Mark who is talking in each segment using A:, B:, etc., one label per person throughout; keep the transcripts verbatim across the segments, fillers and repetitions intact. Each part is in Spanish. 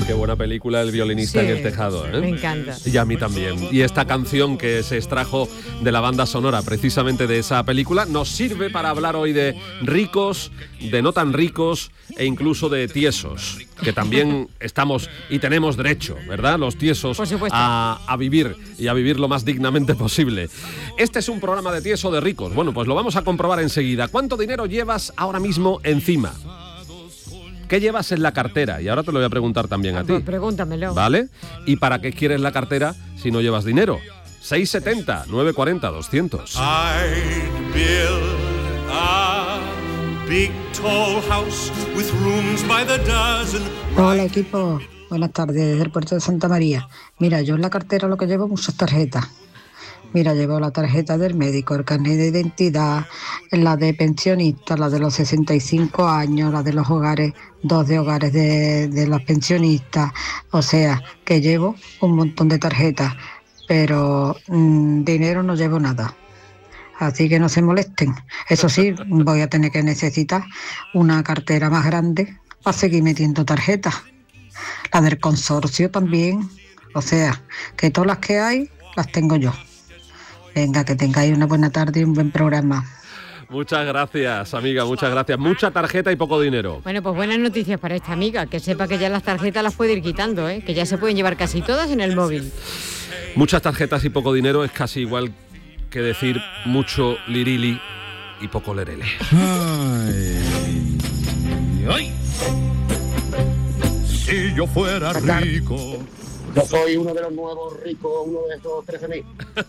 A: Qué buena película, El violinista
B: Sí,
A: en el tejado, ¿eh?
B: me encanta.
A: Y a mí también. Y esta canción que se extrajo de la banda sonora precisamente de esa película nos sirve para hablar hoy de ricos, de no tan ricos e incluso de tiesos, que también estamos y tenemos derecho, ¿verdad? Los tiesos
B: Por supuesto.
A: a, a vivir y a vivir lo más dignamente posible. Este es un programa de tieso de ricos. Bueno, pues lo vamos a comprobar enseguida. ¿Cuánto dinero llevas ahora mismo encima? ¿Qué llevas en la cartera? Y ahora te lo voy a preguntar también a ti.
B: Pues pregúntamelo.
A: ¿Vale? ¿Y para qué quieres la cartera si no llevas dinero? seis setenta, nueve cuarenta, doscientos.
C: I'd build a big tall house with rooms by the dozen.
D: Hola equipo, buenas tardes desde el puerto de Santa María. Mira, yo en la cartera lo que llevo muchas tarjetas. Mira, llevo la tarjeta del médico, el carnet de identidad, la de pensionistas, la de los sesenta y cinco años, la de los hogares, dos de hogares de, de los pensionistas. O sea, que llevo un montón de tarjetas, pero mmm, dinero no llevo nada. Así que no se molesten. Eso sí, voy a tener que necesitar una cartera más grande para seguir metiendo tarjetas. La del consorcio también. O sea, que todas las que hay, las tengo yo. Venga, que tengáis una buena tarde y un buen programa.
A: Muchas gracias, amiga, muchas gracias. Mucha tarjeta y poco dinero.
B: Bueno, pues buenas noticias para esta amiga, que sepa que ya las tarjetas las puede ir quitando, ¿eh? Que ya se pueden llevar casi todas en el móvil.
A: Muchas tarjetas y poco dinero es casi igual que decir mucho lirili y poco lerele.
C: Ay, ay. Si yo fuera rico.
E: Yo soy uno de los nuevos ricos, uno de esos trece mil.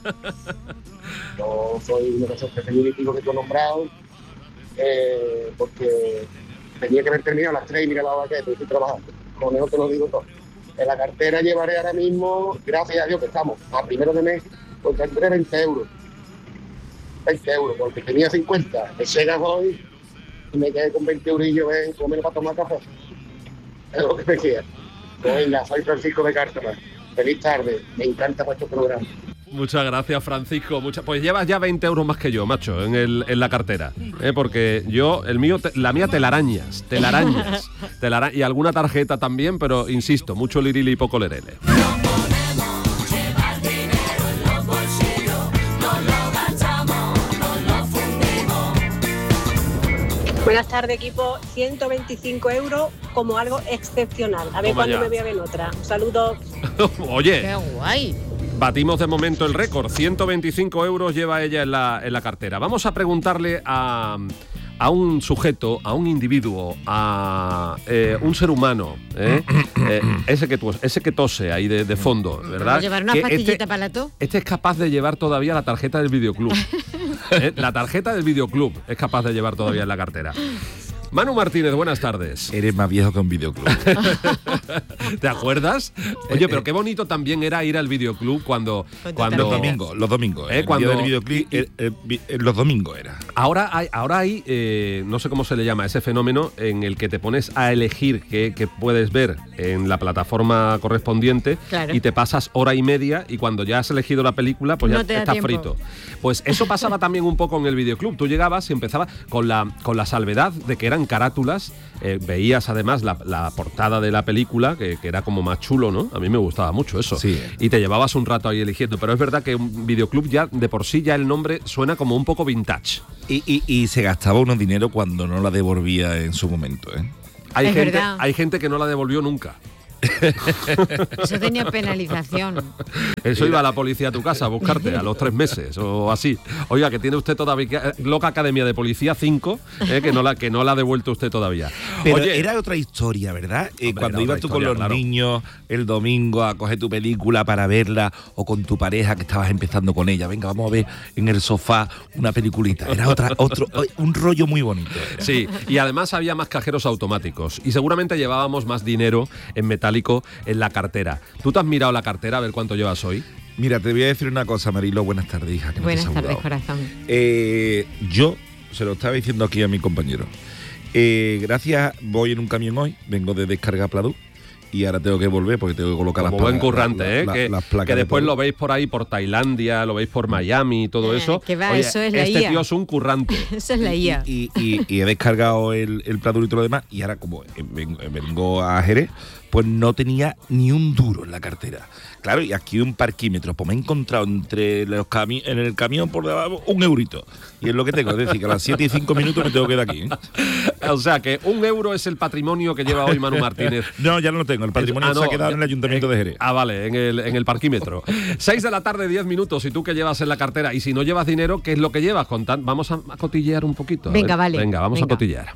E: Yo soy uno de esos trece mil y pico que tú has nombrado, eh, porque tenía que haber terminado las tres y mira la hora que estoy trabajando. Con eso te lo digo todo. En la cartera llevaré ahora mismo, gracias a Dios que estamos a primero de mes, pues tendré veinte euros. veinte euros, porque tenía cincuenta. Me llegas hoy y me quedé con veinte eurillos en comer para tomar café. Es lo que me queda. Venga, soy Francisco de Cártama. Feliz tarde, me encanta vuestro programa.
A: Muchas gracias, Francisco. Mucha... Pues llevas ya veinte euros más que yo, macho, en, el, en la cartera. ¿eh? Porque yo, el mío, te, la mía telarañas, telarañas. Telara... Y alguna tarjeta también, pero insisto, mucho lirili y poco lerele.
F: Buenas tardes, equipo. ciento veinticinco euros como algo excepcional. A ver
A: Toma
F: cuándo
A: ya.
F: me voy a ver en otra. Un saludo.
A: Oye,
B: ¡Qué guay!
A: batimos de momento el récord. ciento veinticinco euros lleva ella en la, en la cartera. Vamos a preguntarle a, a un sujeto, a un individuo, a eh, un ser humano, ¿eh? eh, ese, que tos, ese que tose ahí de, de fondo, ¿verdad?
B: ¿Vamos a llevar una
A: Que
B: pastillita
A: este,
B: para la tos?
A: este es capaz de llevar todavía la tarjeta del videoclub. ¿eh? La tarjeta del videoclub es capaz de llevar todavía en la cartera. Manu Martínez, buenas tardes.
G: Eres más viejo que un videoclub.
A: ¿Te acuerdas? Oye, pero qué bonito también era ir al videoclub cuando... cuando
G: Los domingos, los domingos.
A: ¿Eh?
G: El
A: Cuando-
G: día del videoclip, el- el- el- los domingos era.
A: Ahora hay, ahora hay eh, no sé cómo se le llama, ese fenómeno en el que te pones a elegir qué, qué puedes ver en la plataforma correspondiente.
B: Claro.
A: Y te pasas hora y media y cuando ya has elegido la película, pues
B: No
A: ya
B: te da
A: estás
B: tiempo.
A: frito. Pues eso pasaba también un poco en el videoclub. Tú llegabas y empezabas con la, con la salvedad de que eran carátulas. Eh, veías además la, la portada de la película, que, que era como más chulo, ¿no? A mí me gustaba mucho eso.
G: Sí.
A: Y te llevabas un rato ahí eligiendo. Pero es verdad que un videoclub ya, de por sí, ya el nombre suena como un poco vintage.
G: Y, y, y se gastaba unos dinero cuando no la devolvía en su momento, ¿eh?
A: Hay
B: Es
A: gente,
B: verdad.
A: hay gente que no la devolvió nunca.
B: Eso tenía penalización.
A: Eso iba a la policía a tu casa a buscarte a los tres meses o así. Oiga, que tiene usted todavía Loca Academia de Policía cinco, eh, que no la que no la ha devuelto usted todavía.
G: Pero
A: Oye,
G: era otra historia, ¿verdad? Eh,
A: Hombre,
G: cuando
A: era
G: ibas
A: otra
G: tú con
A: historia,
G: los
A: claro.
G: niños el domingo a coger tu película para verla, o con tu pareja que estabas empezando con ella. Venga, vamos a ver en el sofá una peliculita. Era otra, otro, un rollo muy bonito. Era.
A: sí, y además había más cajeros automáticos y seguramente llevábamos más dinero en metálico en la cartera. ¿Tú te has mirado la cartera a ver cuánto llevas hoy?
G: Mira, te voy a decir una cosa, Marilo. Buenas tardes, hija. que no te he
B: Buenas tardes,
G: saludado.
B: corazón.
G: Eh, yo se lo estaba diciendo aquí a mi compañero. Eh, gracias, voy en un camión hoy, vengo de descarga Pladú y ahora tengo que volver porque tengo que colocar
A: Como
G: las
A: buen
G: placas,
A: currante,
G: la-
A: ¿eh?
G: la-
A: que,
G: las placas
A: que
G: de
A: después
G: todo.
A: lo veis por ahí por Tailandia, lo veis por Miami y todo
B: Eh,
A: eso.
B: que va,
A: Oye,
B: eso es la
A: este
B: I A.
A: tío es un currante.
B: Esa es la I A.
G: Y, y- y he descargado el, el Pladú y todo lo demás y ahora como eh, ven- vengo a Jerez, pues no tenía ni un duro en la cartera. Claro, y aquí un parquímetro, pues me he encontrado entre los cami- en el camión por debajo un eurito. Y es lo que tengo, es decir, que a las siete y cinco minutos me tengo que ir de aquí, ¿eh?
A: O sea, que un euro es el patrimonio que lleva hoy Manu Martínez.
G: No, ya no lo tengo, el patrimonio
A: Ah, no,
G: se ha quedado en el Ayuntamiento de Jerez.
A: Ah, vale, en el, en el parquímetro. seis de la tarde, diez minutos, y tú que llevas en la cartera. Y si no llevas dinero, ¿qué es lo que llevas? Contan- vamos a, a cotillear un poquito. a
B: Venga,
A: ver.
B: vale.
A: Venga, vamos
B: Venga.
A: a cotillear.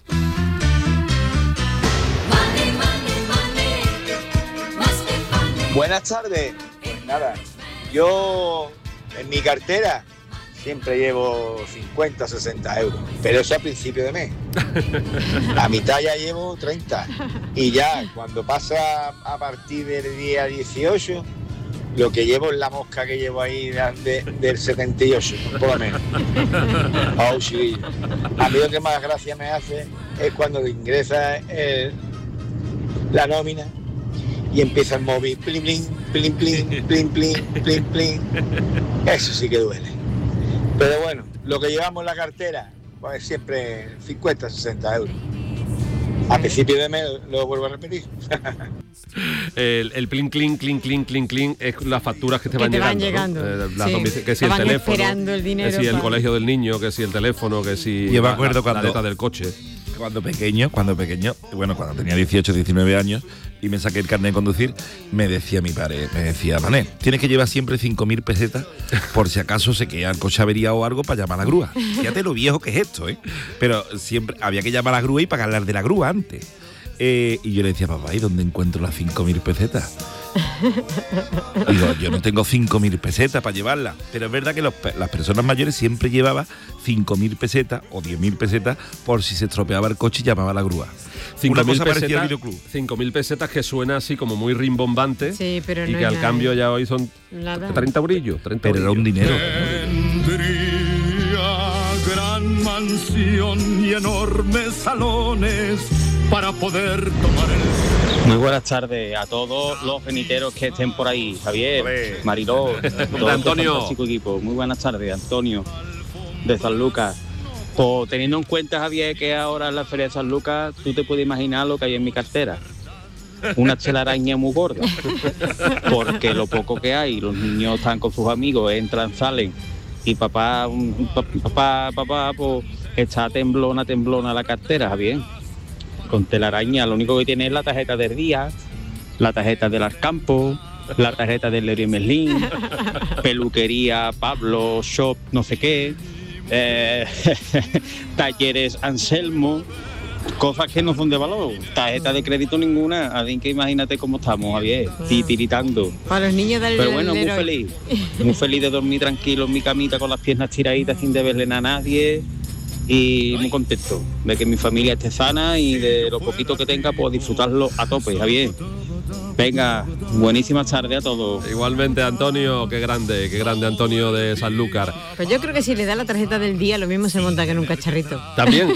H: Buenas tardes. Pues nada, yo en mi cartera siempre llevo cincuenta, sesenta euros, pero eso a principio de mes. A mitad ya llevo treinta. Y ya cuando pasa a partir del día dieciocho, lo que llevo es la mosca que llevo ahí de, de- del setenta y ocho, por lo menos. Oh, sí. A mí lo que más gracia me hace es cuando ingresa el- la nómina y empieza el móvil, plin, plin, plin, plin, plin, plin, plin, plin. Eso sí que duele. Pero bueno, lo que llevamos en la cartera, pues siempre cincuenta, sesenta euros. A principio de mes lo vuelvo a repetir.
A: El, el plin, clin, clin, clin, clin, clin es las facturas que te
B: Que
A: van
B: te van
A: llegando. ¿no?
B: llegando,
A: Eh, las
B: sí.
A: domici- que si el
B: Estaban
A: teléfono,
B: esperando el dinero
A: que si el
B: pa-
A: colegio del niño, que si el teléfono, que si
G: Yo me
A: la-
G: acuerdo
A: la,
G: cuando-
A: la letra del coche.
G: Cuando pequeño, cuando pequeño, bueno, cuando tenía dieciocho, diecinueve años y me saqué el carnet de conducir, me decía mi padre, me decía, Mané, tienes que llevar siempre cinco mil pesetas por si acaso se queda el coche averiado o algo para llamar a la grúa. Fíjate lo viejo que es esto, ¿eh? Pero siempre había que llamar a la grúa y pagar las de la grúa antes. Eh, y yo le decía, papá, ¿y dónde encuentro las cinco mil pesetas? Digo, yo no tengo cinco mil pesetas para llevarlas. Pero es verdad que los pe- las personas mayores siempre llevaban cinco mil pesetas o diez mil pesetas por si se estropeaba el coche y llamaba a la grúa.
A: cinco
G: Una
A: mil
G: cosa parecía
A: pesetas,
G: al videoclub.
A: cinco mil pesetas que suena así como muy rimbombante.
B: Sí, pero
A: y
B: no
A: que
B: es
A: al
B: nada.
A: cambio ya hoy son
B: Nada.
A: treinta eurillos. treinta
G: Pero era un
A: eurillos.
G: dinero.
C: Tendría gran mansión y enormes salones para poder tomar el...
I: Muy buenas tardes a todos los geniteros que estén por ahí. Javier,
G: Olé.
I: Mariló, todo
A: Antonio.
I: este fantástico equipo. Muy buenas tardes, Antonio, de San Lucas. Pues teniendo en cuenta, Javier, que ahora en la Feria de San Lucas, tú te puedes imaginar lo que hay en mi cartera. Una telaraña muy gorda. Porque lo poco que hay, los niños están con sus amigos, entran, salen. Y papá, mm, pa- papá, papá, pues está temblona, temblona la cartera, Javier. Con telaraña, lo único que tiene es la tarjeta del día, la tarjeta del Arcampo, la tarjeta del Leroy Merlin, peluquería, Pablo, shop, no sé qué, eh, talleres Anselmo, cosas que no son de valor, tarjeta de crédito ninguna, así que imagínate cómo estamos, Javier, titiritando.
B: Para los niños del
I: Pero bueno, muy
B: Leroy.
I: feliz, muy feliz de dormir tranquilo en mi camita con las piernas tiraditas sin deberle nada a nadie. Y muy contento de que mi familia esté sana y de lo poquito que tenga, pues disfrutarlo a tope, Javier. Venga, buenísimas tardes a todos.
A: Igualmente, Antonio, qué grande, qué grande Antonio de Sanlúcar.
B: Pues yo creo que si le da la tarjeta del día, lo mismo se monta que en un cacharrito.
A: También.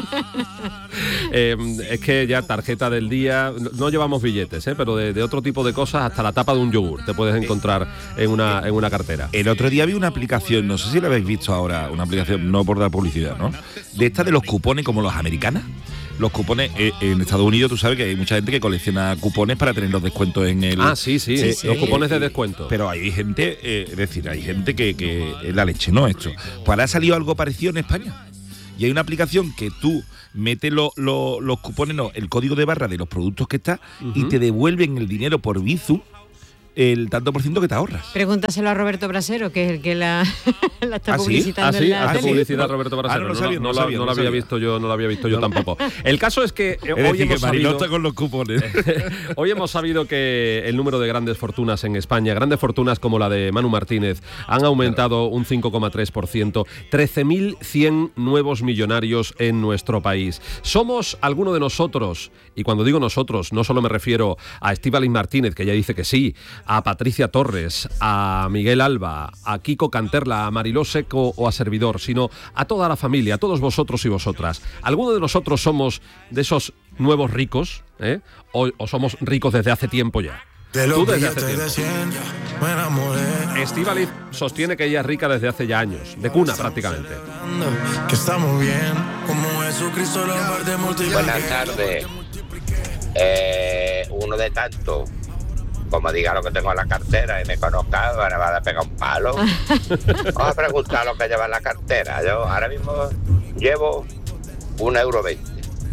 A: Eh, es que ya tarjeta del día, no- no llevamos billetes, ¿eh? Pero de, de otro tipo de cosas, hasta la tapa de un yogur te puedes encontrar en una, en una cartera.
G: El otro día vi una aplicación, no sé si la habéis visto ahora, una aplicación, no por dar publicidad, ¿no? De esta de los cupones como los americanas. Los cupones, eh, en Estados Unidos tú sabes que hay mucha gente que colecciona cupones para tener los descuentos en el...
A: Ah, sí, sí,
G: Eh,
A: los
G: eh,
A: cupones de
G: eh,
A: descuento.
G: Pero hay gente, eh, es decir, hay gente que, que es la leche, ¿no? Esto. Pues ahora ha salido algo parecido en España. Y hay una aplicación que tú metes lo- lo- los cupones, no, el código de barra de los productos que está y te devuelven el dinero por Bizum, el tanto por ciento que te ahorras.
B: Pregúntaselo a Roberto Brasero, que es el que la, la está
G: ¿Ah, sí?
B: publicitando
A: Ah, sí,
B: en la
A: hace
B: tele.
A: publicidad
G: No,
A: Roberto
G: ah,
A: Brasero.
G: no lo
A: No,
G: sabía,
A: no
G: no lo
A: la-
G: sabía,
A: no
G: no
A: la
G: lo
A: había
G: sabía.
A: visto yo, no la había visto yo
G: No, no.
A: tampoco. El caso es que eh,
G: Es
A: hoy
G: decir, que
A: hemos
G: Mariló
A: sabido...
G: está con los cupones.
A: Hoy hemos sabido que el número de grandes fortunas en España, grandes fortunas como la de Manu Martínez, han aumentado un cinco coma tres por ciento, trece mil cien nuevos millonarios en nuestro país. Somos alguno de nosotros, y cuando digo nosotros, no solo me refiero a Estíbaliz Martínez, que ya dice que sí, a Patricia Torres, a Miguel Alba, a Kiko Canterla, a Mariló Seco o a Servidor, sino a toda la familia, a todos vosotros y vosotras. ¿Alguno de nosotros somos de esos nuevos ricos? ¿eh? O, o somos ricos desde hace tiempo ya? Tú desde hace tiempo. Estíbaliz sostiene que ella es rica desde hace ya años, de cuna prácticamente.
C: Que estamos bien, como Jesucristo lo parte multiplica.
J: Buenas tardes. Eh, alguno de tanto, como diga lo que tengo en la cartera y me conozca, me va a pegar un palo. Vamos a preguntar lo que lleva en la cartera. Yo ahora mismo llevo un euro veinte.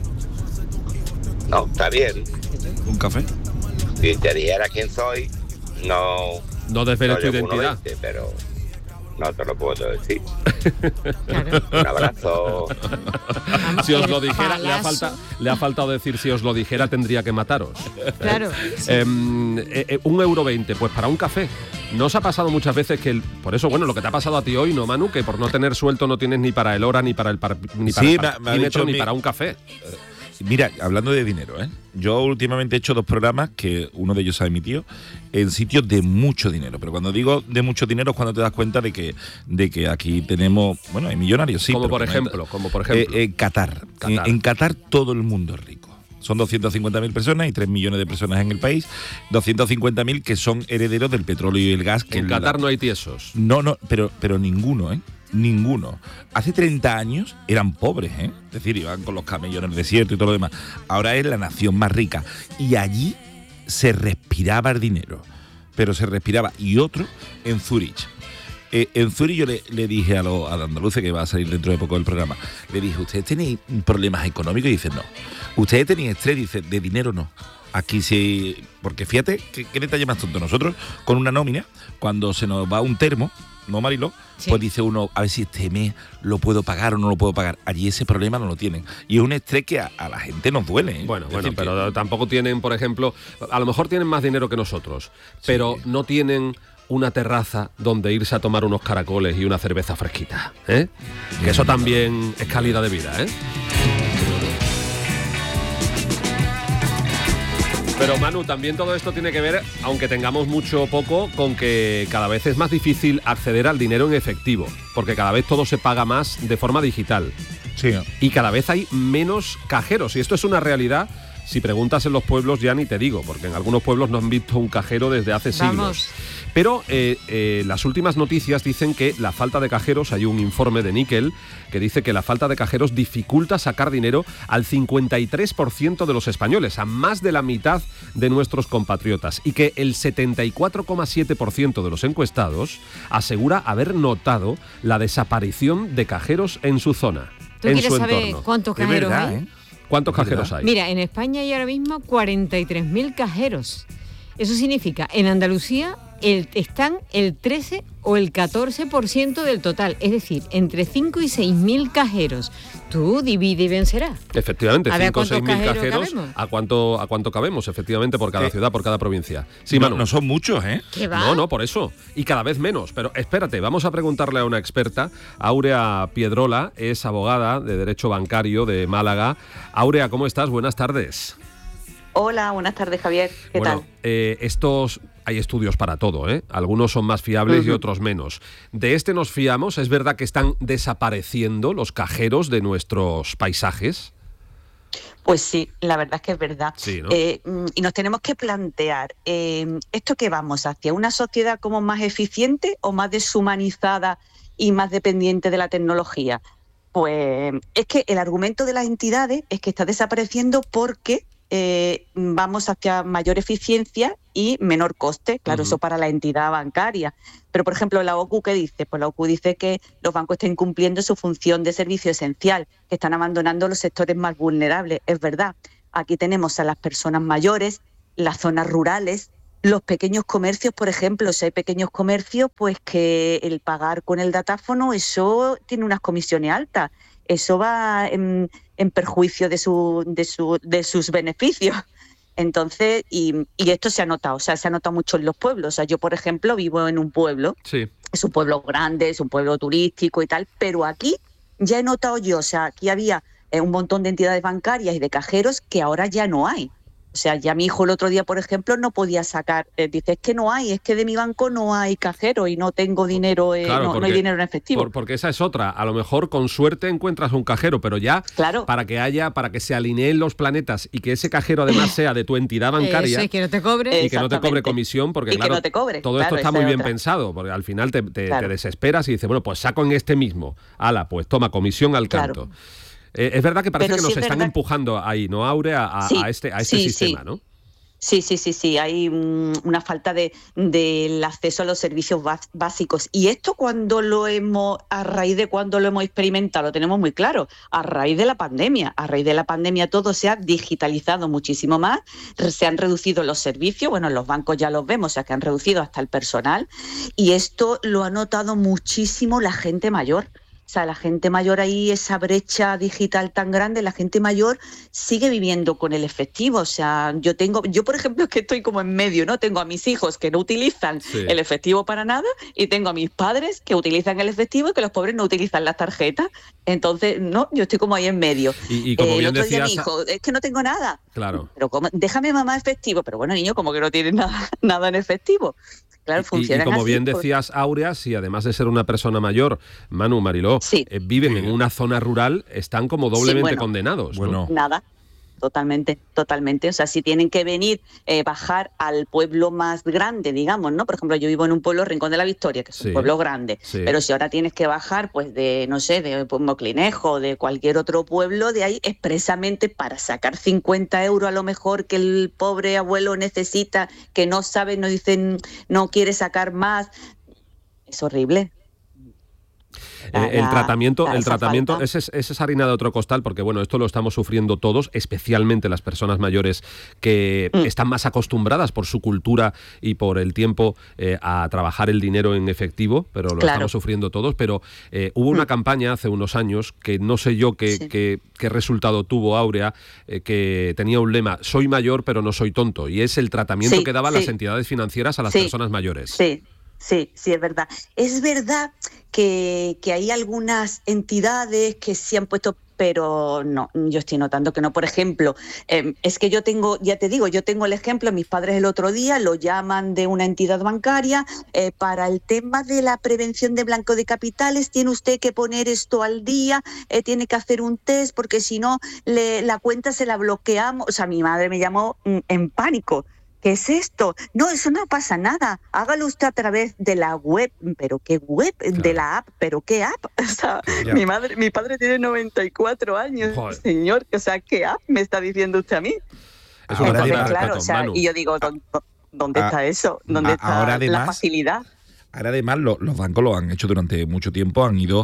J: No, está bien.
G: ¿Un café?
J: Si te dijera quién soy, no...
A: No desveles
J: no
A: tu
J: llevo
A: identidad.
J: uno veinte, pero no te lo puedo decir.
B: Claro.
J: Un abrazo.
A: Si os lo dijera, le ha, falta, le ha faltado decir, si os lo dijera tendría que mataros.
B: Claro.
A: Eh, eh, eh, un euro veinte, pues para un café. ¿No os ha pasado muchas veces que, el, por eso, bueno, lo que te ha pasado a ti hoy, ¿no, Manu? Que por no tener suelto no tienes ni para el hora, ni para el par, ni para
G: Sí,
A: el
G: me ha- me ha
A: parquímetro,
G: dicho
A: ni
G: mi-
A: para un café.
G: Mira, hablando de dinero, ¿eh? Yo últimamente he hecho dos programas, que uno de ellos sabe mi tío, en sitios de mucho dinero. Pero cuando digo de mucho dinero es cuando te das cuenta de que, de que aquí tenemos, bueno, hay millonarios, sí.
A: Como
G: pero
A: por
G: que no-
A: ejemplo, como por ejemplo.
G: Eh, eh, Qatar.
A: Qatar.
G: En, en Qatar todo el mundo es rico. Son doscientas cincuenta mil personas y tres millones de personas en el país. doscientas cincuenta mil que son herederos del petróleo y el gas. Que
A: En
G: la-
A: Qatar no hay tiesos.
G: No, no, pero, pero ninguno, ¿eh? Ninguno. Hace treinta años eran pobres, ¿eh? Es decir, iban con los camellos en el desierto y todo lo demás. Ahora es la nación más rica. Y allí se respiraba el dinero. Pero se respiraba. Y otro en Zurich. Eh, en Zurich yo le, le dije a los a los andaluces, que va a salir dentro de poco del programa, le dije, ¿ustedes tenéis problemas económicos? Y dicen, no. ¿Ustedes tenéis estrés? Dice, de dinero no. Aquí sí, porque fíjate, ¿qué, qué detalle más tonto? Nosotros, con una nómina, cuando se nos va un termo, ¿no, Mariló?
B: Sí.
G: Pues dice uno, a ver si este mes lo puedo pagar o no lo puedo pagar. Allí ese problema no lo tienen. Y es un estrés que a, a la gente nos duele, ¿eh?
A: Bueno,
G: Es
A: bueno,
G: decir,
A: pero
G: que-
A: tampoco tienen, por ejemplo, a lo mejor tienen más dinero que nosotros, pero no tienen una terraza donde irse a tomar unos caracoles y una cerveza fresquita, ¿eh? Que eso también es calidad de vida, ¿eh? Pero Manu, también todo esto tiene que ver, aunque tengamos mucho o poco, con que cada vez es más difícil acceder al dinero en efectivo, porque cada vez todo se paga más de forma digital.
G: Sí.
A: Y cada vez hay menos cajeros. Y esto es una realidad. Si preguntas en los pueblos ya ni te digo, porque en algunos pueblos no han visto un cajero desde hace siglos.
B: Vamos.
A: Pero eh, eh, las últimas noticias dicen que la falta de cajeros, hay un informe de Nickel que dice que la falta de cajeros dificulta sacar dinero al cincuenta y tres por ciento de los españoles, a más de la mitad de nuestros compatriotas, y que el setenta y cuatro coma siete por ciento de los encuestados asegura haber notado la desaparición de cajeros en su zona,
B: ¿Tú
A: en
B: quieres
A: su
B: saber
A: entorno.
B: cuántos
G: Es
B: cajeros
G: verdad,
B: hay?
G: ¿eh?
A: ¿Cuántos
G: Es
A: cajeros
G: verdad.
A: hay?
B: Mira, en España hay ahora mismo cuarenta y tres mil cajeros. Eso significa, en Andalucía el, están el trece o el catorce por ciento del total, es decir, entre cinco y seis mil cajeros. Tú divide y vencerás.
A: Efectivamente,
B: A ver,
A: cinco o
B: ¿a
A: seis
B: cuántos
A: mil
B: cajeros
A: cajeros.
B: cabemos?
A: ¿A cuánto, ¿A cuánto cabemos? Efectivamente, por cada
G: Eh,
A: ciudad, por cada provincia. Sí,
G: no,
A: Manu.
G: no son muchos, ¿eh?
B: ¿Qué va?
A: No, no, por eso. Y cada vez menos. Pero espérate, vamos a preguntarle a una experta. Aurea Piedrola es abogada de Derecho Bancario de Málaga. Aurea, ¿cómo estás? Buenas tardes.
K: Hola, buenas tardes, Javier. ¿Qué
A: bueno,
K: tal?
A: eh, estos hay estudios para todo, ¿eh? Algunos son más fiables y
K: Ujú.
A: otros menos. De este nos fiamos. ¿Es verdad que están desapareciendo los cajeros de nuestros paisajes?
K: Pues sí, la verdad es que es verdad.
A: Sí, ¿no?
K: Eh, mm, y nos tenemos que plantear, eh, ¿esto qué vamos hacia? ¿Una sociedad como más eficiente o más deshumanizada y más dependiente de la tecnología? Pues es que el argumento de las entidades es que está desapareciendo porque eh, vamos hacia mayor eficiencia y menor coste. Claro,
L: Ujú.
K: eso para la entidad bancaria. Pero, por ejemplo, la O C U, ¿qué dice? Pues la O C U dice que los bancos están incumpliendo su función de servicio esencial, que están abandonando los sectores más vulnerables. Es verdad. Aquí tenemos a las personas mayores, las zonas rurales, los pequeños comercios, por ejemplo. Si hay pequeños comercios, pues que el pagar con el datáfono, eso tiene unas comisiones altas. Eso va en, en perjuicio de, su, de, su, de sus beneficios. Entonces, y, y esto se ha notado, o sea, se ha notado mucho en los pueblos. O sea, yo, por ejemplo, vivo en un pueblo,
A: Sí.
K: es un pueblo grande, es un pueblo turístico y tal, pero aquí ya he notado yo, o sea, aquí había eh, un montón de entidades bancarias y de cajeros que ahora ya no hay. O sea, ya mi hijo el otro día, por ejemplo, no podía sacar, eh, dice, es que no hay, es que de mi banco no hay cajero y no tengo dinero, eh,
A: Claro,
K: no, no
A: porque-
K: hay dinero en efectivo.
A: Por- porque esa es otra. A lo mejor con suerte encuentras un cajero, pero ya para que haya, para que se alineen los planetas y que ese cajero además sea de tu entidad bancaria.
B: Eso, y que no te cobre.
A: Y que no te cobre comisión, porque
K: Y que
A: claro,
K: no te cobre,
A: todo
K: claro,
A: esto está
K: esa
A: muy
K: es
A: bien
K: otra.
A: pensado, porque al final te, te-
K: Claro.
A: te desesperas y dices, bueno, pues saco en este mismo. Ala, pues toma, comisión al
K: Claro.
A: canto. Eh, es verdad que parece
K: Pero
A: que
K: sí
A: nos
K: es
A: están
K: verdad-
A: empujando ahí, ¿no, Aurea? A,
K: Sí,
A: a este, a este
K: sí,
A: sistema,
K: sí.
A: ¿no?
K: Sí, sí, sí, sí, hay mm, una falta de del acceso a los servicios bas- básicos. Y esto cuando lo hemos, a raíz de cuando lo hemos experimentado, lo tenemos muy claro, a raíz de la pandemia. A raíz de la pandemia todo se ha digitalizado muchísimo más, re- se han reducido los servicios, bueno, en los bancos ya los vemos, o sea que han reducido hasta el personal, y esto lo ha notado muchísimo la gente mayor. O sea, la gente mayor ahí, esa brecha digital tan grande, la gente mayor sigue viviendo con el efectivo. O sea, yo tengo, yo por ejemplo es que estoy como en medio, ¿no? Tengo a mis hijos que no utilizan
A: Sí.
K: el efectivo para nada y tengo a mis padres que utilizan el efectivo y que los pobres no utilizan las tarjetas. Entonces, no, yo estoy como ahí en medio.
A: Y, y como
K: Eh, el
A: bien
K: otro día
A: decías,
K: mi hijo, es que no tengo nada.
A: claro.
K: Pero ¿cómo? Déjame mamá efectivo. Pero bueno, niño, como que no tienes nada, nada en efectivo. Claro,
A: Y, y
K: funciona
A: como
K: así.
A: bien
K: pues-
A: decías, Áurea, si además de ser una persona mayor, Manu, Mariló, eh, viven en una zona rural, están como doblemente
K: bueno.
A: condenados. ¿no?
K: Nada, totalmente, totalmente. O sea, si tienen que venir, eh, bajar al pueblo más grande, digamos, ¿no? Por ejemplo, yo vivo en un pueblo, Rincón de la Victoria, que es
A: Sí,
K: un pueblo grande,
A: sí.
K: pero si ahora tienes que bajar, pues de, no sé, de pues, Moclinejo, de cualquier otro pueblo, de ahí expresamente para sacar cincuenta euros a lo mejor que el pobre abuelo necesita, que no sabe, no dicen, no quiere sacar más, es horrible.
A: Eh, el
K: la-
A: tratamiento,
K: la-
A: el
K: esa
A: tratamiento
K: falta.
A: ese es, ese es harina de otro costal, porque bueno, esto lo estamos sufriendo todos, especialmente las personas mayores que
K: Mm.
A: están más acostumbradas por su cultura y por el tiempo eh, a trabajar el dinero en efectivo, pero lo
K: Claro.
A: estamos sufriendo todos. Pero eh, hubo una campaña hace unos años que no sé yo qué, qué- qué resultado tuvo, Áurea, eh, que tenía un lema: soy mayor pero no soy tonto, y es el tratamiento
K: Sí,
A: que daban
K: sí.
A: las entidades financieras a las
K: Sí.
A: personas mayores.
K: Sí, sí, sí, es verdad. Es verdad que, que hay algunas entidades que sí han puesto, pero no, yo estoy notando que no. Por ejemplo, eh, es que yo tengo, ya te digo, yo tengo el ejemplo, mis padres el otro día lo llaman de una entidad bancaria, eh, para el tema de la prevención de blanco de capitales, tiene usted que poner esto al día, eh, tiene que hacer un test, porque si no, le- la cuenta se la bloqueamos. O sea, mi madre me llamó mm, en pánico. ¿Qué es esto? No, eso no pasa nada. Hágalo usted a través de la web. ¿Pero qué web? De la app. ¿Pero qué app? O sea,
L: Ya.
K: mi madre, mi padre tiene noventa y cuatro años,
A: Joder.
K: señor. O sea, ¿qué app me está diciendo usted a mí?
A: Es una
K: Entonces,
A: falta de
K: claro,
A: respeto,
K: o sea,
A: Manu.
K: y yo digo, ¿dó- dó- ¿dónde
G: Ah,
K: está eso? ¿Dónde
G: ah,
K: está
G: ahora
K: la
G: además-
K: facilidad?
G: Ahora además lo- los bancos lo han hecho durante mucho tiempo, han ido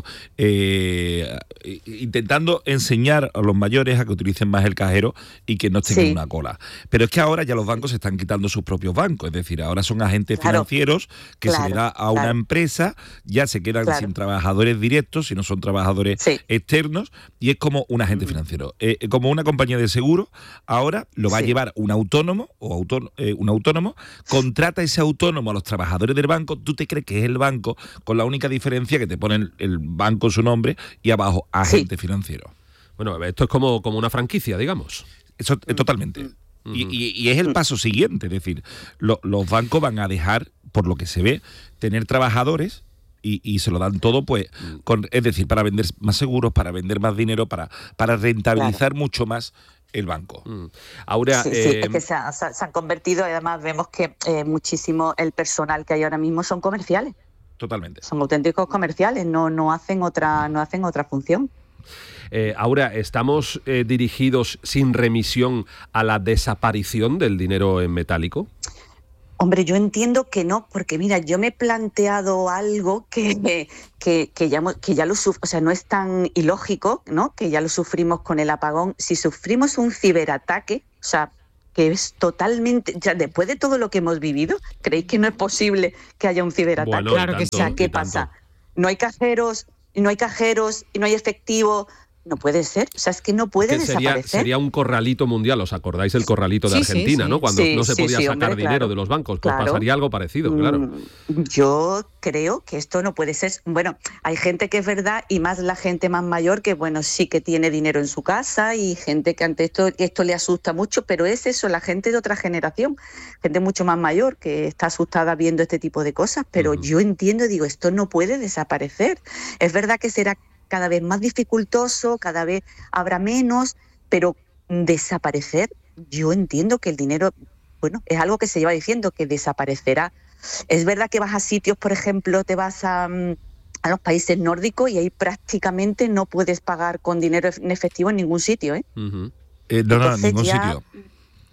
G: eh, intentando enseñar a los mayores a que utilicen más el cajero y que no estén
K: Sí.
G: en una cola. Pero es que ahora ya los bancos se están quitando sus propios bancos, es decir, ahora son agentes
K: Claro.
G: financieros que se
K: Claro,
G: le da a una
K: claro.
G: empresa, ya se quedan
K: Claro.
G: sin trabajadores directos, si no son trabajadores externos, y es como un agente financiero. Eh, eh, como una compañía de seguro, ahora lo va a
K: Sí.
G: llevar un autónomo o autó- eh, un autónomo, contrata a ese autónomo a los trabajadores del banco, tú te crees que es el banco, con la única diferencia que te ponen el banco su nombre y abajo agente financiero.
A: Bueno, esto es como, como una franquicia, digamos.
G: Eso eh, totalmente. Y, y- y es el paso siguiente, es decir, lo- los bancos van a dejar, por lo que se ve, tener trabajadores y, y se lo dan todo, pues, con, es decir, para vender más seguros, para vender más dinero, para, para rentabilizar mucho más el banco.
A: Ahora,
K: Sí, sí, es que se, ha- se ha- se han convertido, además vemos que eh, muchísimo el personal que hay ahora mismo son comerciales,
G: Totalmente.
K: son auténticos comerciales, no, no hacen otra, no hacen otra función.
A: Eh, Áurea, ¿estamos eh, dirigidos sin remisión a la desaparición del dinero en metálico?
K: Hombre, yo entiendo que no, porque mira, yo me he planteado algo que, que, que ya, hemos- que ya lo suf- o sea, no es tan ilógico, ¿no? Que ya lo sufrimos con el apagón. Si sufrimos un ciberataque, o sea, que es totalmente, ya después de todo lo que hemos vivido, ¿creéis que no es posible que haya un ciberataque?
A: Bueno, y Claro que tanto,
K: o sea,
A: y
K: ¿qué
A: tanto.
K: pasa? No hay cajeros, y no hay cajeros, y no hay efectivo. No puede ser, o sea, es que no puede
A: Que sería,
K: desaparecer.
A: sería un corralito mundial, ¿os acordáis del corralito de
K: Sí, sí,
A: Argentina,
K: sí.
A: no? Cuando
K: Sí,
A: no se
K: sí,
A: podía
K: sí,
A: sacar
K: hombre,
A: dinero
K: claro.
A: de los bancos, pues
K: Claro.
A: pasaría algo parecido, claro.
K: Mm, Yo creo que esto no puede ser. Bueno, hay gente que es verdad, y más la gente más mayor, que bueno, sí que tiene dinero en su casa, y gente que ante esto, que esto le asusta mucho, pero es eso, la gente de otra generación, gente mucho más mayor que está asustada viendo este tipo de cosas, pero yo entiendo y digo, esto no puede desaparecer. Es verdad que será cada vez más dificultoso, cada vez habrá menos, pero desaparecer, yo entiendo que el dinero, bueno, es algo que se lleva diciendo, que desaparecerá. Es verdad que vas a sitios, por ejemplo, te vas a, mm, a los países nórdicos y ahí prácticamente no puedes pagar con dinero en efectivo en ningún sitio, ¿eh?
A: Ujú.
G: Eh, no, no, en
K: Entonces
G: ningún
K: ya-
G: sitio.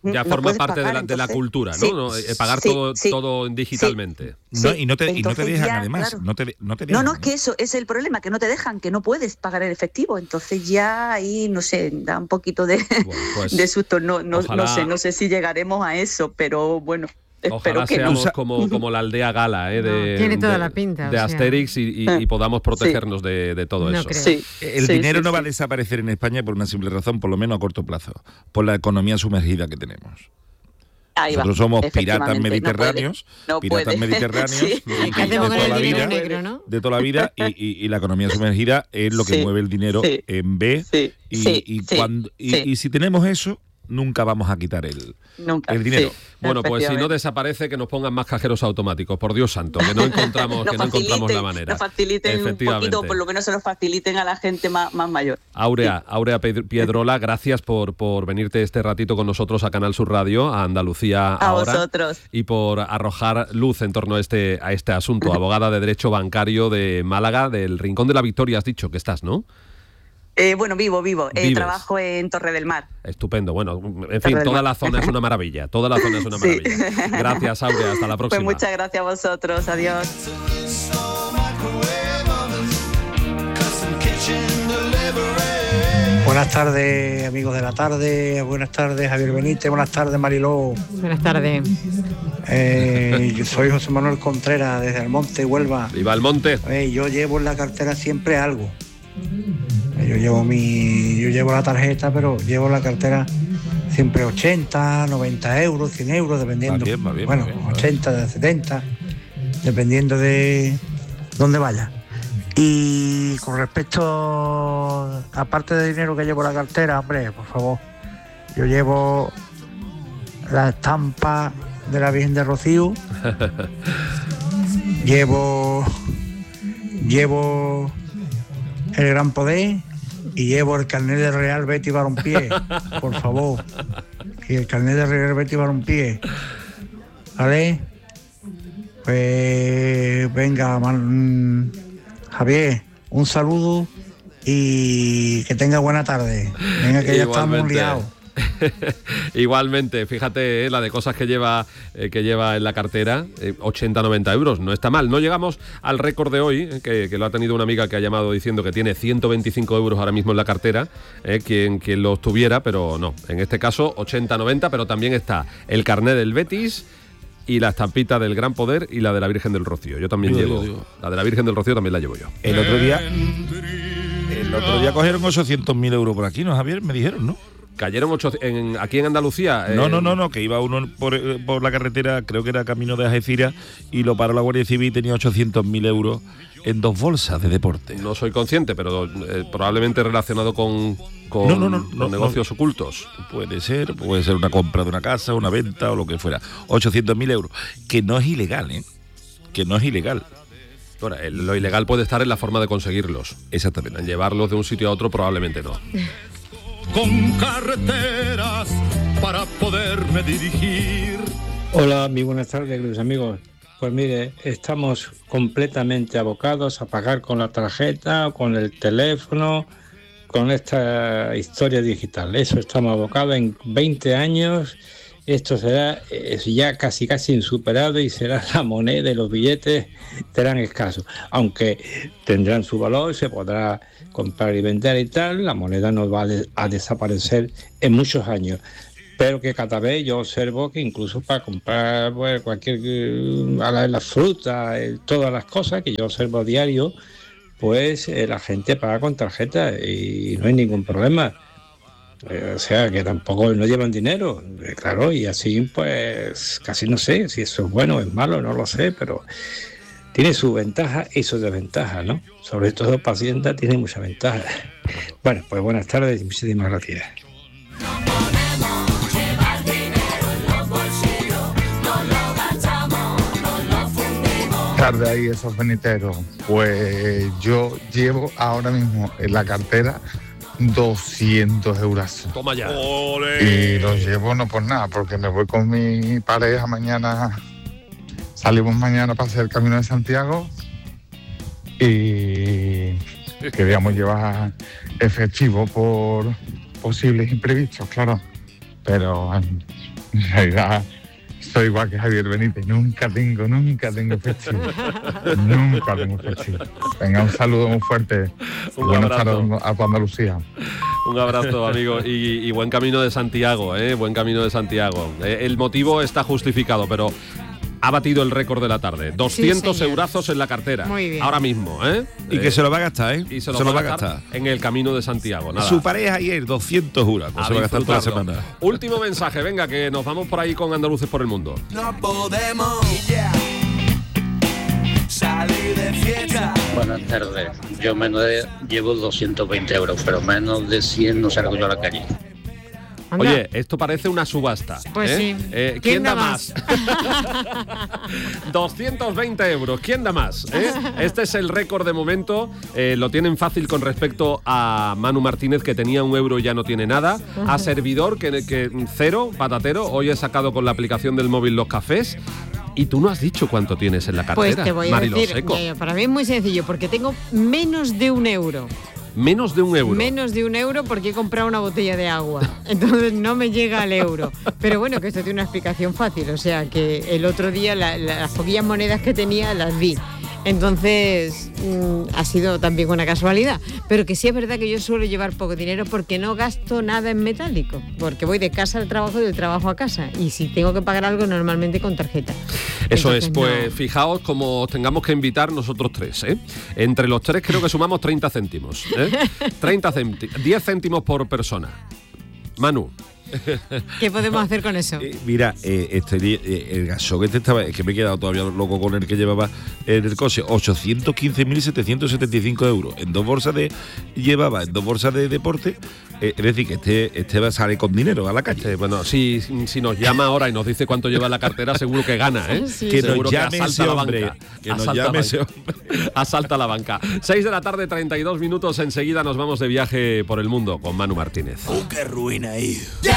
A: Ya
K: no
A: forma
K: puedes
A: parte
K: pagar,
A: de, la, de la
K: entonces-
A: cultura, ¿no?
K: Sí,
A: ¿no? Eh, pagar
K: sí,
A: todo,
K: sí,
A: todo digitalmente.
K: sí.
G: No, y no te, y no te
K: Entonces
G: dejan,
K: ya,
G: además.
K: claro.
G: No te, no te
K: No,
G: dejan.
K: no, es que eso es el problema, que no te dejan, que no puedes pagar en efectivo. Entonces ya ahí, no sé, da un poquito de,
A: Bueno, pues,
K: de susto. No, no,
A: ojalá-
K: no sé, no sé si llegaremos a eso, pero bueno, espero
A: Ojalá
K: que
A: seamos
K: no.
A: como, como la aldea gala, ¿eh? De,
B: tiene toda
A: de-
B: la pinta,
A: de
B: o sea.
A: Asterix y, y- y podamos protegernos de, de todo
B: No
A: eso.
B: creo.
K: Sí,
G: El
K: sí,
G: dinero
K: sí,
G: no
K: sí.
G: va a desaparecer en España por una simple razón, por lo menos a corto plazo, por la economía sumergida que tenemos.
K: Ahí va,
G: Nosotros somos piratas
K: efectivamente, no
G: mediterráneos,
K: puede, no
G: piratas
K: puede.
G: mediterráneos
K: Sí.
G: de,
B: ¿Qué hacemos con
G: toda
B: el
G: la
B: dinero
G: vida,
B: negro, no?
G: de toda la vida y, y- y la economía sumergida es lo que
K: Sí,
G: mueve el dinero
K: sí,
G: en B
K: sí,
G: y,
K: sí,
G: y
K: sí,
G: cuando y,
K: sí.
G: y si tenemos eso nunca vamos a quitar el,
K: Nunca.
G: el dinero.
K: sí,
A: Bueno, pues si no
K: efectivamente.
A: desaparece, que nos pongan más cajeros automáticos, por Dios santo, que no encontramos,
K: Nos
A: que no encontramos la
K: faciliten-
A: manera.
K: Nos faciliten un
A: Efectivamente.
K: poquito, por lo menos se lo faciliten a la gente más, más mayor.
A: Aurea, Aurea Ped- Piedrola, gracias por, por venirte este ratito con nosotros a Canal Sur Radio, a Andalucía
K: A
A: ahora,
K: vosotros.
A: y por arrojar luz en torno a este, a este asunto. Abogada de Derecho Bancario de Málaga, del Rincón de la Victoria, has dicho que estás, ¿no?
K: Eh, bueno, vivo, vivo. Eh,
A: Vives.
K: trabajo en Torre del Mar.
A: Estupendo. Bueno, en fin,
K: del
A: toda
K: Mar.
A: la zona es una maravilla. Toda la zona es una
K: Sí.
A: maravilla. Gracias, Aurea. Hasta la
K: Pues
A: próxima.
K: muchas gracias a vosotros. Adiós.
L: Buenas tardes, amigos de la tarde. Buenas tardes, Javier Benítez. Buenas tardes, Mariló.
B: Buenas tardes.
L: Eh, yo soy José Manuel Contreras, desde Almonte, Huelva.
A: Viva el monte.
L: Eh, yo llevo en la cartera siempre algo. Eh, Yo llevo mi, yo llevo la tarjeta, pero llevo en la cartera siempre ochenta, noventa euros, cien euros, dependiendo.
G: Va bien, va bien,
L: bueno,
G: va bien, va
L: ochenta, setenta, dependiendo de dónde vaya. Y con respecto, aparte del dinero que llevo en la cartera, hombre, por favor, yo llevo la estampa de la Virgen de Rocío, llevo, llevo el Gran Poder y llevo el carnet de Real Betis Balompié, por favor, y el carnet de Real Betis Balompié, ¿vale? Pues venga, man, Javier, un saludo y que tenga buena tarde. Venga, que ya estamos
A: Igualmente.
L: liados.
A: Igualmente, fíjate, eh, la de cosas que lleva eh, que lleva en la cartera, eh, ochenta noventa euros, no está mal. No llegamos al récord de hoy, eh, que, que lo ha tenido una amiga que ha llamado diciendo que tiene ciento veinticinco euros ahora mismo en la cartera, eh, quien, quien los tuviera, pero no. En este caso, ochenta noventa, pero también está el carnet del Betis y la estampita del Gran Poder y la de la Virgen del Rocío. Yo también
G: Digo,
A: llevo,
G: digo, digo.
A: la de la Virgen del Rocío también la llevo yo.
G: El otro día el otro día cogieron ochocientos mil euros por aquí, ¿no, Javier? Me dijeron, ¿no?
A: Cayeron ocho, en, aquí en Andalucía.
G: No,
A: eh,
G: no, no, no, que iba uno por, eh, por la carretera, creo que era camino de Algeciras, y lo paró la Guardia Civil y tenía ochocientos mil euros en dos bolsas de deporte.
A: No soy consciente, pero eh, probablemente relacionado con, con,
G: No, no, no,
A: con
G: no,
A: negocios ocultos.
G: Puede ser, puede ser una compra de una casa, una venta o lo que fuera. ochocientos mil euros, que no es ilegal, ¿eh? Que no es ilegal.
A: Ahora, el- lo ilegal puede estar en la forma de conseguirlos.
G: Exactamente.
A: En llevarlos de un sitio a otro probablemente no.
C: Con carreteras para poderme dirigir.
M: Hola, muy buenas tardes, queridos amigos. Pues mire, estamos completamente abocados a pagar con la tarjeta, con el teléfono, con esta historia digital. Eso estamos abocados en veinte años. Esto será es ya casi casi insuperado y será la moneda y los billetes serán escasos. Aunque tendrán su valor, se podrá comprar y vender y tal, la moneda no va a, de- a desaparecer en muchos años. Pero que cada vez yo observo que incluso para comprar pues, cualquier eh, a la, la fruta, eh, todas las cosas que yo observo a diario, pues eh, la gente paga con tarjeta y no hay ningún problema. Eh, o sea, que tampoco no llevan dinero, eh, claro, y así pues casi no sé si eso es bueno o es malo, no lo sé, pero tiene su ventaja y su desventaja, ¿no? Sobre todo para Hacienda tiene mucha ventaja. Bueno, pues buenas tardes y muchísimas gracias.
N: Tarde ahí esos veniteros. Pues yo llevo ahora mismo en la cartera doscientos euros.
A: Toma ya.
N: Y los llevo no por nada, porque me voy con mi pareja mañana. Salimos mañana para hacer el Camino de Santiago y queríamos llevar efectivo por posibles imprevistos, claro. Pero En realidad, soy igual que Javier Benítez. Nunca tengo, nunca tengo festivo. Nunca tengo festivo. Venga, un saludo muy fuerte.
A: Un
N: Buenas
A: abrazo.
N: tardes a toda Andalucía.
A: Un abrazo, amigo, y, y buen camino de Santiago, ¿eh? Buen camino de Santiago. Eh, el motivo está justificado, pero ha batido el récord de la tarde. doscientos
B: señor.
A: eurazos en la cartera.
B: Muy bien.
A: Ahora mismo, ¿eh?
G: Y que
A: Eh,
G: se lo va a gastar, ¿eh?
A: Y se lo, va, a gastar, en el camino de Santiago. Nada.
G: Su pareja ayer, doscientos euros.
A: A
G: se va a gastar toda la
A: disfrutarlo.
G: semana.
A: Último mensaje, venga, que nos vamos por ahí con Andaluces por el Mundo.
C: No podemos salir de fiesta.
O: Buenas tardes. Yo menos de, llevo doscientos veinte euros, pero menos de cien no salgo yo a la calle.
B: Anda.
A: Oye, esto parece una subasta.
B: Pues
A: ¿eh?
B: sí.
A: Eh, ¿Quién, da más? doscientos veinte euros. ¿Quién da más? ¿eh? Este es el récord de momento. Eh, lo tienen fácil con respecto a Manu Martínez, que tenía un euro y ya no tiene nada. A Servidor, que, que cero, patatero. Hoy he sacado con la aplicación del móvil los cafés. Y tú no has dicho cuánto tienes en la cartera,
B: Pues te voy a
A: Mariló
B: decir,
A: Seco.
B: ya, ya, para mí es muy sencillo, porque tengo menos de un euro.
A: Menos de un euro.
B: Menos de un euro porque he comprado una botella de agua. Entonces no me llega al euro. Pero bueno, que esto tiene una explicación fácil. O sea, que el otro día la, la, las poquillas monedas que tenía las di. Entonces mmm, ha sido también una casualidad. Pero que sí es verdad que yo suelo llevar poco dinero porque no gasto nada en metálico. Porque voy de casa al trabajo y del trabajo a casa. Y si tengo que pagar algo, normalmente con tarjeta.
A: Eso
B: Entonces,
A: es, pues
B: no.
A: fijaos como os tengamos que invitar nosotros tres, ¿eh? Entre los tres creo que sumamos treinta céntimos, ¿eh? treinta céntimos, diez céntimos por persona. Manu.
B: ¿Qué podemos hacer con eso?
G: Eh, mira, eh, este, eh, el gasón este estaba, es que me he quedado todavía loco con el que llevaba en el coche, ochocientos quince mil setecientos setenta y cinco euros. En dos bolsas de, llevaba en dos bolsas de deporte, eh, es decir, que este, este va a salir con dinero a la calle.
A: Eh, bueno, si, si nos llama ahora y nos dice cuánto lleva en la cartera, seguro que gana, ¿eh?
B: Sí.
G: Que
A: Seguro
G: nos llame
A: asalta
G: ese
A: la
G: hombre,
A: banca.
G: que nos
A: Asalta
G: llame
A: la
G: ese
A: banca. Asalta la banca. seis de la tarde, treinta y dos minutos. Enseguida nos vamos de viaje por el mundo con Manu Martínez.
C: Oh, qué ruina ahí.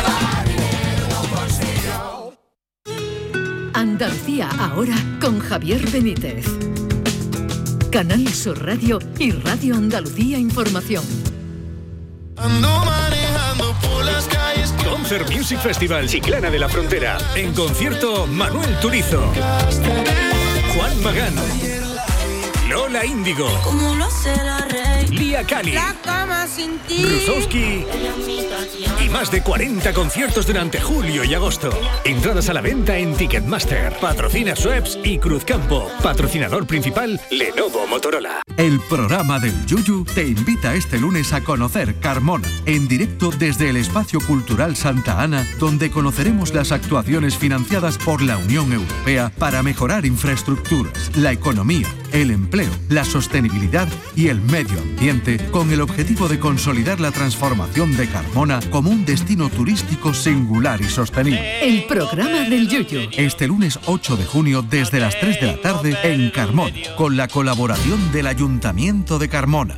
P: Andalucía ahora con Javier Benítez. Canal Sur Radio y Radio Andalucía Información.
C: Ando manejando por las calles.
Q: Concert Music Festival Chiclana de la Frontera. En concierto Manuel Turizo, Juan Magán, Lola Índigo, Lía Cali, Brusowski y más de cuarenta conciertos durante julio y agosto. Entradas a la venta en Ticketmaster. Patrocina Schweppes y Cruzcampo. Patrocinador principal Lenovo Motorola.
R: El programa del Yuyu te invita este lunes a conocer Carmona, en directo desde el Espacio Cultural Santa Ana, donde conoceremos las actuaciones financiadas por la Unión Europea para mejorar infraestructuras, la economía, el empleo, la sostenibilidad y el medio ambiente, con el objetivo de consolidar la transformación de Carmona como un destino turístico singular y sostenible.
P: El programa del Yuyu.
R: Este lunes ocho de junio desde las tres de la tarde en Carmona, con la colaboración del Ayuntamiento de Carmona.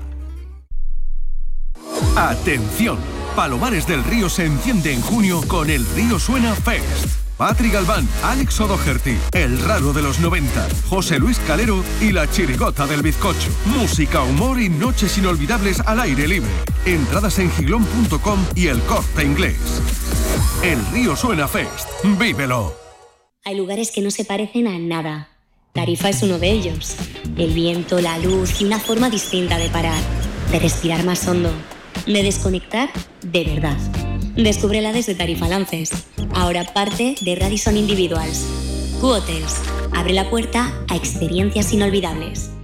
R: Atención, Palomares del Río se enciende en junio con el Río Suena Fest. Patri Galván, Alex O'Doherty, El Raro de los noventa, José Luis Calero y La Chirigota del Bizcocho. Música, humor y noches inolvidables al aire libre. Entradas en giglón punto com y El Corte Inglés. El Río Suena Fest. ¡Vívelo!
S: Hay lugares que no se parecen a nada. Tarifa es uno de ellos. El viento, la luz y una forma distinta de parar, de respirar más hondo, de desconectar de verdad. Descúbrela desde Tarifa Lances, ahora parte de Radisson Individuals. Q-Hotels abre la puerta a experiencias inolvidables.